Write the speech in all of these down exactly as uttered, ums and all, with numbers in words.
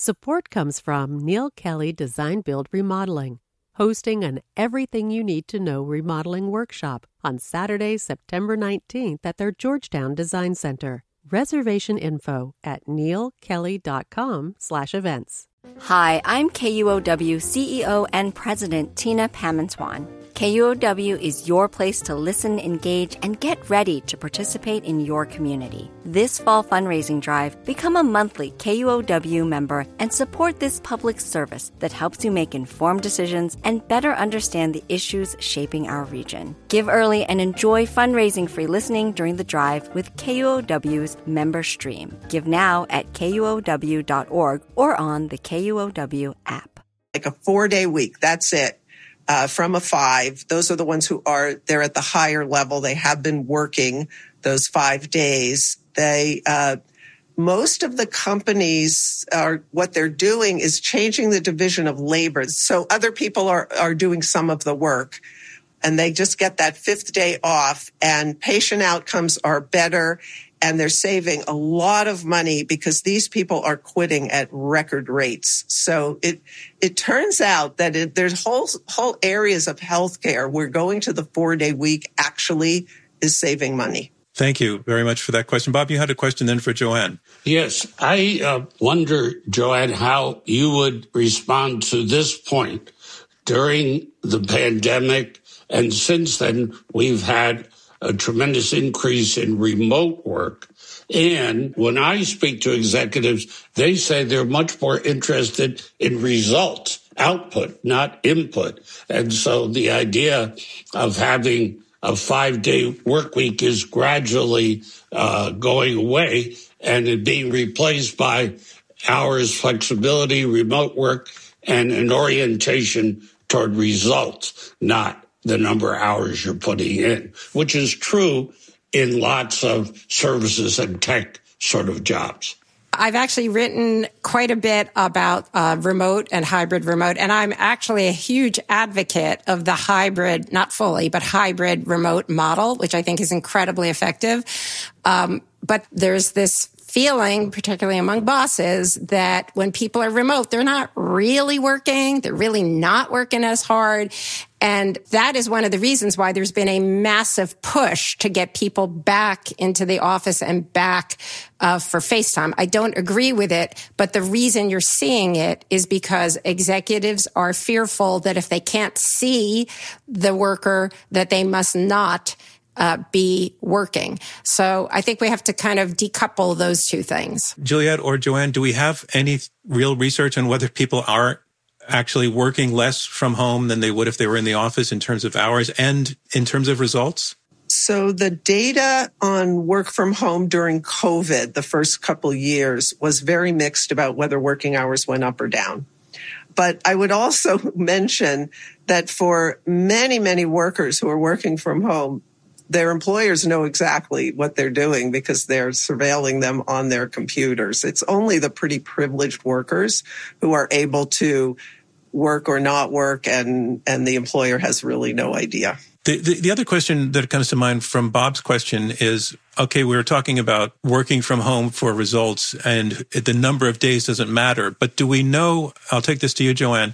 Support comes from Neil Kelly Design Build Remodeling, hosting an Everything You Need to Know remodeling workshop on Saturday, September nineteenth at their Georgetown Design Center. Reservation info at neilkelly.com slash events. Hi, I'm K U O W C E O and President Tina Pamenswan. K U O W is your place to listen, engage, and get ready to participate in your community. This fall fundraising drive, become a monthly K U O W member and support this public service that helps you make informed decisions and better understand the issues shaping our region. Give early and enjoy fundraising free listening during the drive with K U O W's member stream. Give now at K U O W dot org or on the K U O W app. Like a four-day week, that's it. Uh, from a five, those are the ones who are, they're at the higher level. They have been working those five days. They, uh, most of the companies are, what they're doing is changing the division of labor. So other people are, are doing some of the work and they just get that fifth day off and patient outcomes are better. And they're saving a lot of money because these people are quitting at record rates. So it it turns out that it, there's whole whole areas of healthcare where going to the four-day week actually is saving money. Thank you very much for that question. Bob, you had a question then for Joanne. Yes, I uh, wonder, Joanne, how you would respond to this point. During the pandemic, and since then, we've had a tremendous increase in remote work. And when I speak to executives, they say they're much more interested in results, output, not input. And so the idea of having a five-day work week is gradually uh, going away and it being replaced by hours, flexibility, remote work, and an orientation toward results, not the number of hours you're putting in, which is true in lots of services and tech sort of jobs. I've actually written quite a bit about uh, remote and hybrid remote, and I'm actually a huge advocate of the hybrid, not fully, but hybrid remote model, which I think is incredibly effective. Um, but there's this feeling, particularly among bosses, that when people are remote, they're not really working. They're really not working as hard. And that is one of the reasons why there's been a massive push to get people back into the office and back uh, for FaceTime. I don't agree with it, but the reason you're seeing it is because executives are fearful that if they can't see the worker, that they must not Uh, be working. So I think we have to kind of decouple those two things. Juliet or Joanne, do we have any real research on whether people are actually working less from home than they would if they were in the office in terms of hours and in terms of results? So the data on work from home during COVID, the first couple years, was very mixed about whether working hours went up or down. But I would also mention that for many, many workers who are working from home, their employers know exactly what they're doing because they're surveilling them on their computers. It's only the pretty privileged workers who are able to work or not work, and, and the employer has really no idea. The, the, the other question that comes to mind from Bob's question is, okay, we were talking about working from home for results and the number of days doesn't matter. But do we know, I'll take this to you, Joanne,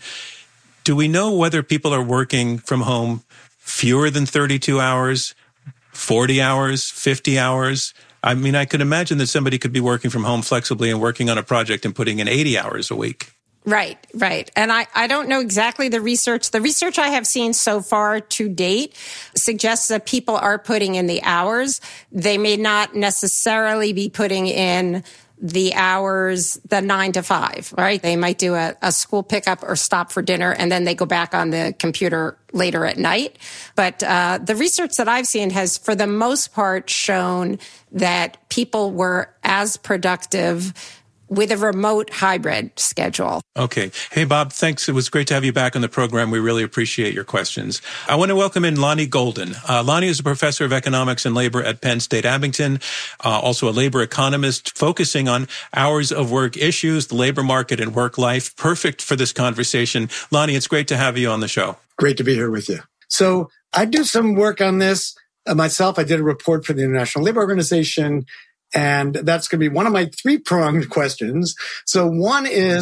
do we know whether people are working from home fewer than thirty-two hours, forty hours, fifty hours? I mean, I could imagine that somebody could be working from home flexibly and working on a project and putting in eighty hours a week. Right, right. And I, I don't know exactly the research. The research I have seen so far to date suggests that people are putting in the hours. They may not necessarily be putting in the hours, the nine to five, right? They might do a, a school pickup or stop for dinner, and then they go back on the computer later at night. But uh, the research that I've seen has, for the most part, shown that people were as productive with a remote hybrid schedule. Okay. Hey, Bob, thanks. It was great to have you back on the program. We really appreciate your questions. I want to welcome in Lonnie Golden. Uh, Lonnie is a professor of economics and labor at Penn State Abington, uh, also a labor economist focusing on hours of work issues, the labor market and work life. Perfect for this conversation. Lonnie, it's great to have you on the show. Great to be here with you. So I do some work on this uh, myself. I did a report for the International Labor Organization, and that's going to be one of my three-pronged questions. So one is,